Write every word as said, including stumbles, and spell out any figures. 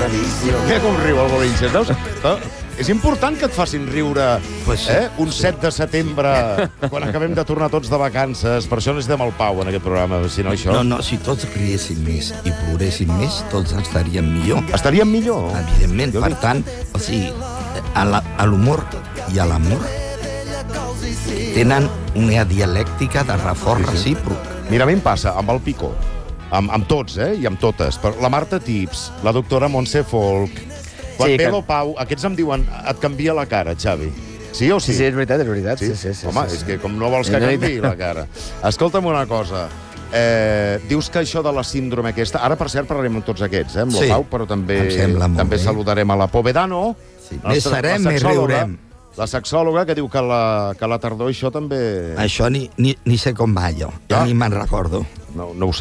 tradició. Mira com riu el Bolinches, veus? És important que et facin riure Pues sí, eh? un set de setembre, quan acabem de tornar tots de vacances. Per això necessitem el Pau en aquest programa, si no això... No, no, si tots riessin més i ploressin més, tots estaríem millor. Estaríem millor. Evidentment, per tant, o sigui, a la- a l'humor i a l'amor tenen una dialèctica de reforç recíproc. Mira, a mi em passa amb el Pico, amb, amb tots, eh, i amb totes. Però la Marta Tips, la doctora Montse Folk, quan Sí, ve que- el Pau, aquests em diuen, et canvia la cara, Xavi. Sí o sí? Sí, sí, és veritat, és veritat. Sí, sí, sí, Home, sí, sí. és que com no vols que És canviï la cara. Escolta'm una cosa. Eh, dius que això de la síndrome aquesta... Ara, per cert, parlarem amb tots aquests, eh, amb Sí, la Pau, però també, em sembla molt també bé. saludarem a la Povedano. Sí, la més nostra- serem, la més sexòloga, riurem. La sexòloga, que diu que la, que la tardor això també... Això ni, ni, ni sé com va, jo. Ja Ah. ni me'n recordo. No, no ho sé.